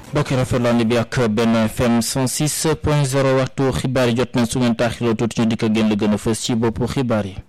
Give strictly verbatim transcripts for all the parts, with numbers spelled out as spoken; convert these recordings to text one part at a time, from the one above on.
mbokk yi rafetlu bi ak Benno F M cent six point zéro waxtu xibaar yi jot na su ngeen taaxiloo tuuti ñu dikk ak yéen la gën a fës ci boppu xibaar yi.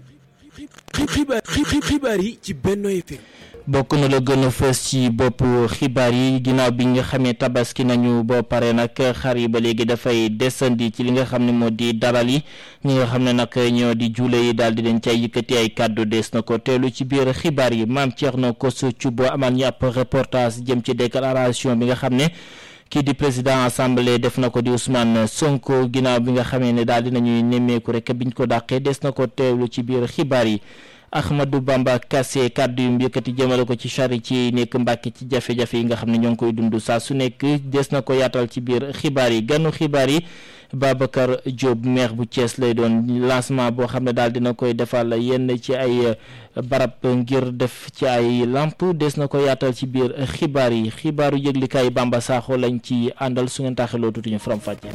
xibaar yi ci Benno F M. bokk na la gën a fës ci boppu xibaar yi ginnaaw bi nga xamee tabaski nañu boo pare nag xar yi ba léegi dafay desandi ci li nga xam ne moo di daral yi ñi nga xam ne nag ñoo di juule yi daal di leen cay yëkkati ay kàddu des na ko teelu ci biir xibaar yi Mame Thierno Kosso Thioub amal ñu ab reportage jëm ci déclaration bi nga xam ne kii di président assemblée def na ko di Ousmane Sonko ginnaaw bi nga xamee ne daal di nañuy nemmeeku rek biñ ko dàqee des na ko teelu ci biir xibaar yi. Ahmadou Bamba Kassé kàddu yu yëkkati jëmale ko ci charrette yi nekk Mbàkke ci jafe-jafe yi nga xam ne ñoo ngi koy dund saa su nekk des na ko yaatal ci biir xibaar yi ganu xibaar yi Babacar Diop maire bu Thiès lay doon lancement boo xam ne daal dina koy defal yenn ci ay barab ngir def ci ay lamp des na ko yaatal ci biir xibaar yi xibaaru yëglikaay Bamba Sakho lañ ci àndal su ngeen taaxiloo tuuti ñu faram fàcce.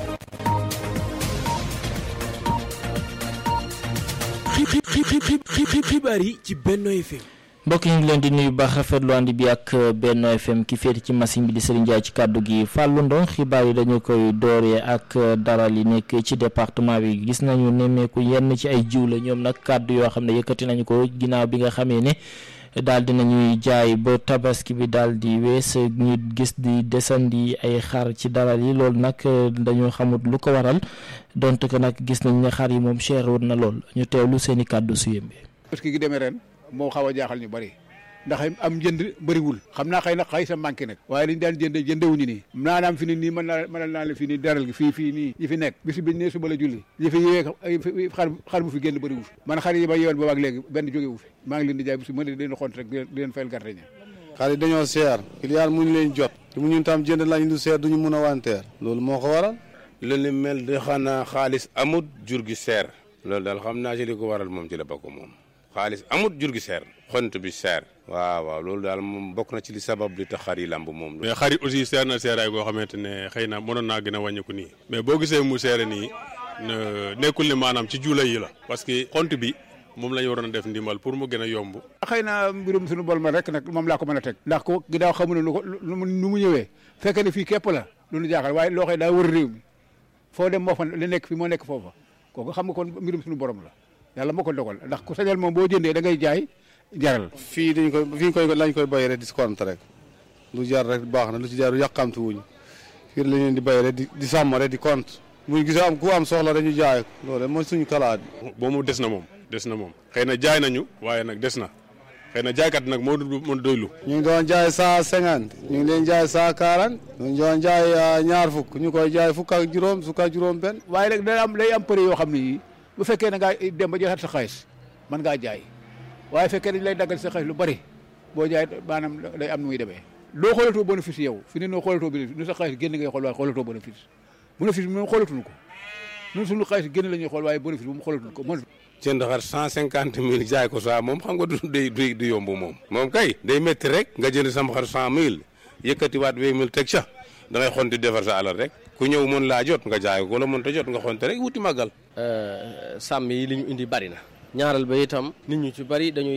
xibaar yi ci Benno F M. mbokk yi ngi leen di nuyu baax rafetlu ànd bi ak Benno F M ki féete ci machine bi di Serigne Ndiaye ci kàddu gi Fallou Ndong xibaar yi dañu koy dooree ak daral yi nekk ci département bi gis nañu nemmeeku yenn ci ay jiw la ñoom nag kàddu yoo xam ne yëkkati nañu ko ginnaaw bi nga xamee ne daal di nañuy jaay ba tabaski bi daal di wees ñu gis di desandi ay xar ci daral yi loolu nag dañoo xamut lu ko waral donte que nag gis nañ ne xar yi moom cher woon na lool ñu teewlu seen i kàddu su yëmbee. parce que gi demee ren moo xaw a jaaxal ñu bari ndax am jënd bëriwul xam naa xëy na xëy sa manqué nag waaye liñ daan jënd jëndewuñu nii naanaam fi ni nii mën naa mënal naa la fii nii daral gi fii fii nii yi fi nekk bis biñ ne suba la julli yi fi yowee xar xar bu fi génn bëriwu fi man xar yi ba yoon boobu ak léegi benn jógewu fi maa ngi leen di jaay bis mën di leen xont rek di leen fayal garte ña xar yi dañoo seer client mu ñu leen jot te mu ñun tam jënd lañ du seer duñu mun a wanteer loolu moo ko waral loolu mel de xanaa xaalis amut jur gi seer loolu daal xam naa ci li ko waral moom ci la bokk moom xaalis amut jur gi seer xont bi seer waaw waaw loolu daal moom bokk na ci li sabab li tax xar yi lamb moom. mais xar yi aussi seer na seeraay goo xamante ne xëy na mënoon naa gën a wàññiku nii mais boo gisee mu seere nii nekkul ne maanaam ci juula yi la parce que xont bi moom la ñu waroon a def ndimbal pour mu gën a yomb. xëy na mbirum suñu bol ma rek nag moom laa ko mën a teg ndax ko ginnaaw xamu ne lu ko nu mu ñëwee fekkee ne fii képp la lu ñu jaaxal waaye loo xëy daa wër réew mi foo dem moo fa li nekk fi moo nekk foofa kooku xam nga kon mbirum suñu borom la yàlla moo ko dogal ndax ku sañal moom boo jëndee da ngay jaay jaral. fii dañ koy fii koy lañ koy bay rek discount rek lu jar rek baax na lu ci jar yàqamtu wuñ fii la ñu di bay rek di di sàmm rek di compte buñ gisee am ku am soxla dañu jaay loolu mooy suñu kalaat. boo mu des na moom des na moom xëy na jaay nañu waaye nag des na xëy na jaaykat nag moo mën doylu. ñu ngi doon jaay cent cinquante ñu ngi leen jaay cent quarante ñu ngi doon jaay ñaar fukk ñu koy jaay fukk ak juróom fukk ak juróom benn. waaye nag day am day am prix yoo xam ne yii bu fekkee ne ngaa dem ba joxaat sa xaalis mën ngaa jaay waaye fekkee dañ lay daggal sa xaalis lu bari boo jaay maanaam day am nu muy demee doo xoolatoo bénéfice yow fi ne noo xoolatoo bénéfice nu sa xaalis génn ngay xool waaye xoolatoo bénéfice bénéfice bi moom xoolatuñu ko ñun suñu xaalis génn la ñuy xool waaye bénéfice bu mu xoolatuñu ko mën jënd xar cent cinquante mille jaay ko saa moom xam nga du day du du yomb moom moom kay day métti rek nga jënd sama xar cent mille yëkkatiwaat vingt mille teg ca da ngay xonti defar sa alal rek ku ñëw mën laa jot nga jaay ko la mën ta jot nga xonte rek wuti màggal sàmm yi li ñu indi bari na ñaaral ba itam nit ñu ci bari dañuy